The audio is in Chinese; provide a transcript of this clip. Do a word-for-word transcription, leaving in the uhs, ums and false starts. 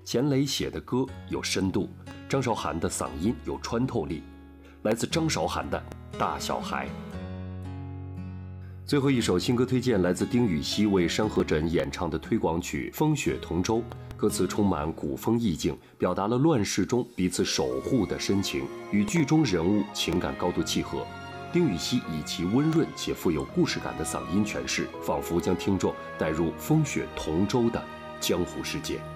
钱雷写的歌有深度，张韶涵的嗓音有穿透力。来自张韶涵的《大小孩》。最后一首新歌推荐来自丁禹兮为山河枕演唱的推广曲《风雪同舟》，歌词充满古风意境，表达了乱世中彼此守护的深情，与剧中人物情感高度契合。丁禹兮以其温润且富有故事感的嗓音诠释，仿佛将听众带入风雪同舟的江湖世界。